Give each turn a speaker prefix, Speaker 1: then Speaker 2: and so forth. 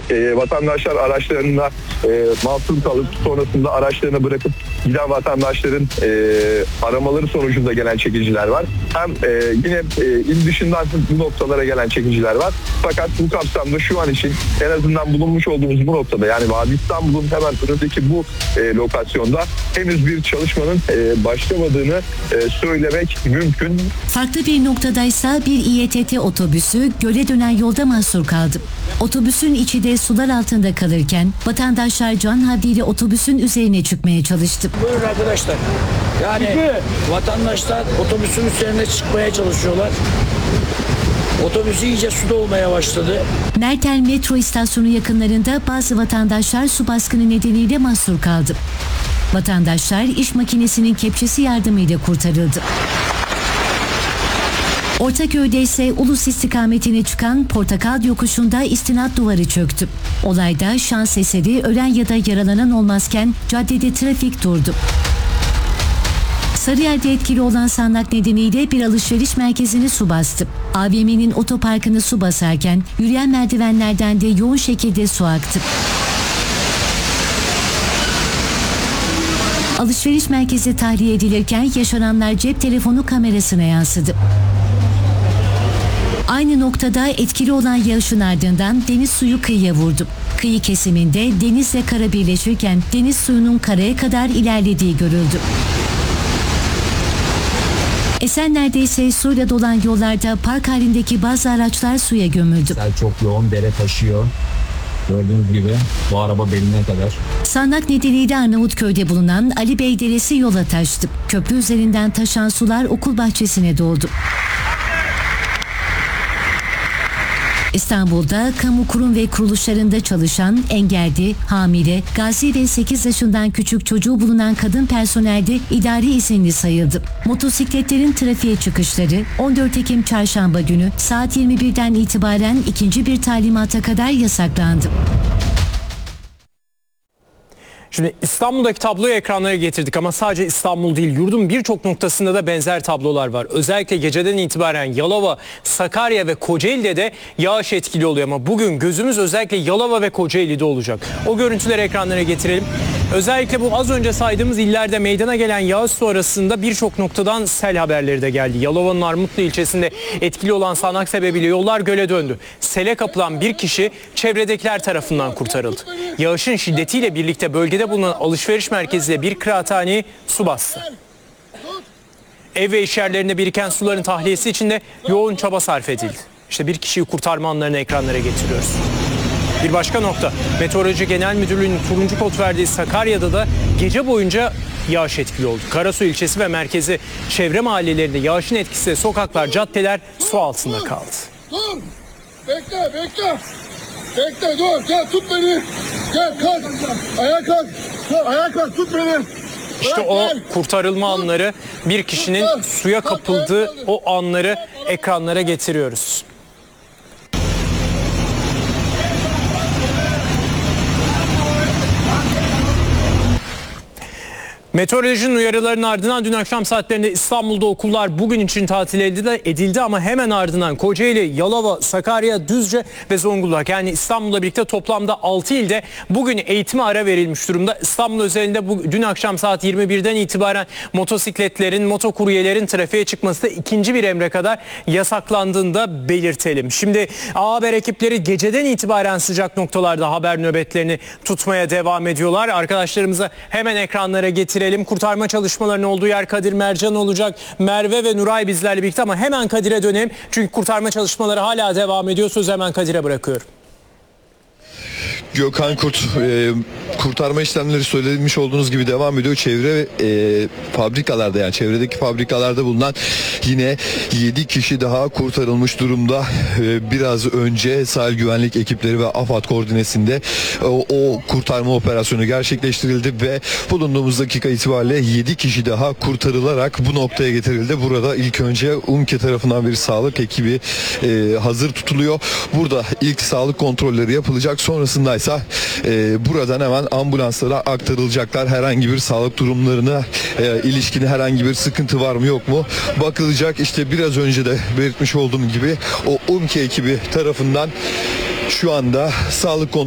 Speaker 1: vatandaşlar araçlarına mahsur kalıp sonrasında araçlarını bırakıp giden vatandaşların aramaları sonucunda gelen çekiciler var. Hem yine il dışından bu noktalara gelen çekiciler var. Fakat bu kapsamda şu an için en azından bulunmuş olduğumuz bu noktada, yani Vadi İstanbul'un hemen önündeki bu lokasyonda henüz bir çalışmanın başlamadığını söylemek mümkün.
Speaker 2: Farklı bir noktadaysa bir İETT otobüsü göle dönen yolda mahsur kaldı. Otobüsün içi de sular altında kalırken vatandaşlar can havliyle otobüsün üzerine çıkmaya çalıştı.
Speaker 3: Buyurun arkadaşlar. Yani vatandaşlar otobüsün üzerine çıkmaya çalışıyorlar. Otobüs iyice suda olmaya başladı.
Speaker 2: Mertel metro istasyonu yakınlarında bazı vatandaşlar su baskını nedeniyle mahsur kaldı. Vatandaşlar iş makinesinin kepçesi yardımıyla kurtarıldı. Ortaköy'de ise Ulus istikametine çıkan Portakal yokuşunda istinat duvarı çöktü. Olayda şans eseri ölen ya da yaralanan olmazken caddede trafik durdu. Sarıyer'de etkili olan sağanak nedeniyle bir alışveriş merkezini su bastı. AVM'nin otoparkını su basarken yürüyen merdivenlerden de yoğun şekilde su aktı. Alışveriş merkezi tahliye edilirken yaşananlar cep telefonu kamerasına yansıdı. Aynı noktada etkili olan yağışın ardından deniz suyu kıyıya vurdu. Kıyı kesiminde denizle kara birleşirken deniz suyunun karaya kadar ilerlediği görüldü. Esenler'de ise suyla dolan yollarda park halindeki bazı araçlar suya gömüldü.
Speaker 4: Çok yoğun, dere taşıyor. Gördüğünüz gibi bu araba beline kadar.
Speaker 2: Sağanak nedeniyle Arnavutköy'de bulunan Ali Bey Deresi yola taştı. Köprü üzerinden taşan sular okul bahçesine doldu. İstanbul'da kamu kurum ve kuruluşlarında çalışan engelli, hamile, gazi ve 8 yaşından küçük çocuğu bulunan kadın personelde idari izinli sayıldı. Motosikletlerin trafiğe çıkışları 14 Ekim Çarşamba günü saat 21'den itibaren ikinci bir talimata kadar yasaklandı.
Speaker 5: Şimdi İstanbul'daki tabloyu ekranlara getirdik ama sadece İstanbul değil, yurdun birçok noktasında da benzer tablolar var. Özellikle geceden itibaren Yalova, Sakarya ve Kocaeli'de de yağış etkili oluyor ama bugün gözümüz özellikle Yalova ve Kocaeli'de olacak. O görüntüleri ekranlara getirelim. Özellikle bu az önce saydığımız illerde meydana gelen yağış sonrasında birçok noktadan sel haberleri de geldi. Yalova'nın Armutlu ilçesinde etkili olan sağanak sebebiyle yollar göle döndü. Sele kapılan bir kişi çevredekiler tarafından kurtarıldı. Yağışın şiddetiyle birlikte bölgede bulunan alışveriş merkeziyle bir kıraathaneyi su bastı. Ev ve iş yerlerinde biriken suların tahliyesi için de yoğun çaba sarf edildi. İşte bir kişiyi kurtarma anlarını ekranlara getiriyoruz. Bir başka nokta, Meteoroloji Genel Müdürlüğü'nün turuncu kod verdiği Sakarya'da da gece boyunca yağış etkili oldu. Karasu ilçesi ve merkezi çevre mahallelerinde yağışın etkisiyle sokaklar, caddeler su altında kaldı.
Speaker 6: Dur! Bekle! Bekle dur! Gel tut beni! Gel kalk! Ayağa kalk! Ayağa kalk tut beni!
Speaker 5: İşte o kurtarılma anları, bir kişinin suya kapıldığı o anları ekranlara getiriyoruz. Meteorolojinin uyarılarının ardından dün akşam saatlerinde İstanbul'da okullar bugün için tatil edildi ama hemen ardından Kocaeli, Yalova, Sakarya, Düzce ve Zonguldak, yani İstanbul'la birlikte toplamda 6 ilde bugün eğitime ara verilmiş durumda. İstanbul özelinde dün akşam saat 21'den itibaren motosikletlerin, motokuryelerin trafiğe çıkması da ikinci bir emre kadar yasaklandığını da belirtelim. Şimdi A Haber ekipleri geceden itibaren sıcak noktalarda haber nöbetlerini tutmaya devam ediyorlar. Arkadaşlarımıza hemen ekranlara getirelim. Kurtarma çalışmalarının olduğu yer Kadir Mercan olacak. Merve ve Nuray bizlerle birlikte ama hemen Kadir'e dönelim. Çünkü kurtarma çalışmaları hala devam ediyor. Sözü hemen Kadir'e bırakıyorum.
Speaker 7: Gökhan Kurt, kurtarma işlemleri söylemiş olduğunuz gibi devam ediyor. Çevre fabrikalarda, yani çevredeki fabrikalarda bulunan yine 7 kişi daha kurtarılmış durumda. Biraz önce sahil güvenlik ekipleri ve AFAD koordinesinde o kurtarma operasyonu gerçekleştirildi ve bulunduğumuz dakika itibariyle 7 kişi daha kurtarılarak bu noktaya getirildi. Burada ilk önce UMKE tarafından bir sağlık ekibi hazır tutuluyor. Burada ilk sağlık kontrolleri yapılacak. Sonrasında ise buradan hemen ambulanslara aktarılacaklar. Herhangi bir sağlık durumlarına ilişkin herhangi bir sıkıntı var mı yok mu bakılacak. İşte biraz önce de belirtmiş olduğum gibi o UMKE ekibi tarafından şu anda sağlık kontrolü